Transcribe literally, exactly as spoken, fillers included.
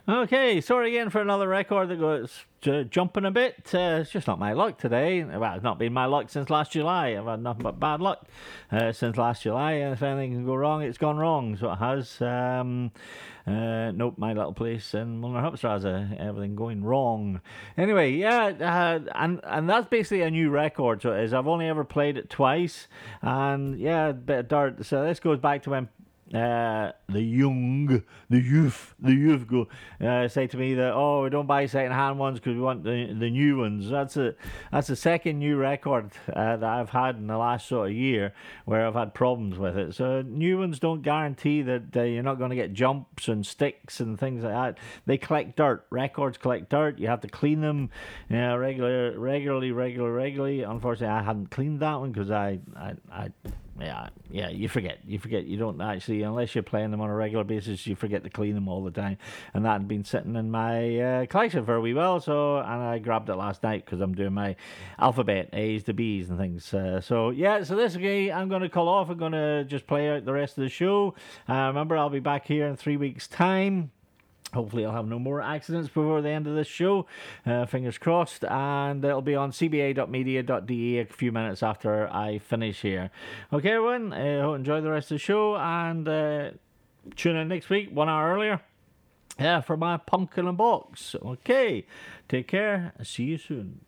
Okay, sorry again for another record that goes j- jumping a bit. Uh, it's just not my luck today. Well, it's not been my luck since last July. I've had nothing but bad luck uh, since last July. And if anything can go wrong, it's gone wrong. So it has. Um, uh, nope, my little place in Mulner Hupstrasse, everything going wrong. Anyway, yeah, uh, and and that's basically a new record. So it is. I've only ever played it twice, and yeah, a bit of dirt. So this goes back to when uh, the young, the youth, the youth go uh, say to me that, oh, we don't buy second hand ones because we want the the new ones. That's a that's the second new record uh, that I've had in the last sort of year where I've had problems with it. So new ones don't guarantee that uh, you're not going to get jumps and sticks and things like that. They collect dirt. Records collect dirt. You have to clean them, you know, regular, regularly, regular, regularly. Unfortunately, I hadn't cleaned that one because I, I, I yeah, yeah, you forget. You forget. You don't actually, unless you're playing them on a regular basis, you forget to clean them all the time. And that had been sitting in my uh, collection for a wee while, so, and I grabbed it last night because I'm doing my alphabet, A's to B's and things. Uh, so, yeah, so this okay, I'm going to call off. I'm going to just play out the rest of the show. Uh, remember, I'll be back here in three weeks' time. Hopefully I'll have no more accidents before the end of this show. Uh, fingers crossed. And it'll be on c b a dot media dot d e a few minutes after I finish here. Okay, everyone. Uh, enjoy the rest of the show. And uh, tune in next week, one hour earlier. Yeah, for my Punk in a Box. Okay. Take care. See you soon.